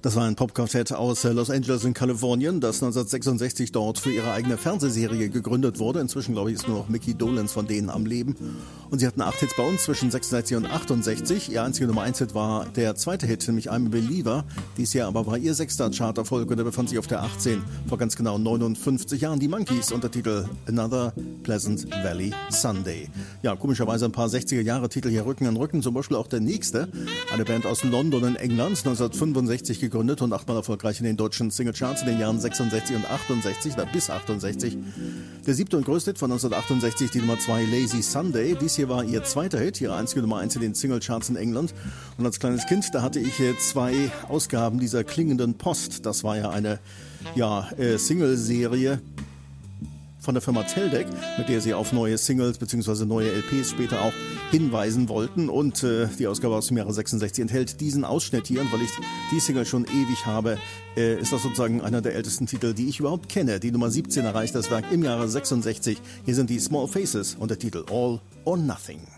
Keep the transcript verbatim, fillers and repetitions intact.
Das war ein Popquartett aus Los Angeles in Kalifornien, das neunzehnhundertsechsundsechzig dort für ihre eigene Fernsehserie gegründet wurde. Inzwischen, glaube ich, ist nur noch Mickey Dolenz von denen am Leben. Und sie hatten acht Hits bei uns zwischen sechsundsechzig und achtundsechzig. Ihr einziger Nummer eins Hit war der zweite Hit, nämlich I'm a Believer. Dies Jahr aber war ihr sechster Charterfolg und er befand sich auf der achtzehn vor ganz genau neunundfünfzig Jahren. Die Monkees unter Titel Another Pleasant Valley Sunday. Ja, komischerweise ein paar sechziger-Jahre-Titel hier Rücken an Rücken, zum Beispiel auch der nächste. Eine Band aus London in England, neunzehnhundertfünfundsechzig gegründet und achtmal erfolgreich in den deutschen Singlecharts in den Jahren sechsundsechzig und achtundsechzig, oder bis achtundsechzig. Der siebte und größte Hit von neunzehnhundertachtundsechzig, die Nummer zwei, Lazy Sunday. Dies hier war ihr zweiter Hit, ihre einzige Nummer eins in den Singlecharts in England. Und als kleines Kind, da hatte ich zwei Ausgaben dieser klingenden Post. Das war ja eine ja, äh, Single-Serie von der Firma Teldec, mit der sie auf neue Singles bzw. neue L Ps später auch hinweisen wollten. Und äh, die Ausgabe aus dem Jahre sechsundsechzig enthält diesen Ausschnitt hier. Und weil ich die Single schon ewig habe, äh, ist das sozusagen einer der ältesten Titel, die ich überhaupt kenne. Die Nummer siebzehn erreicht das Werk im Jahre sechsundsechzig. Hier sind die Small Faces und der Titel All or Nothing.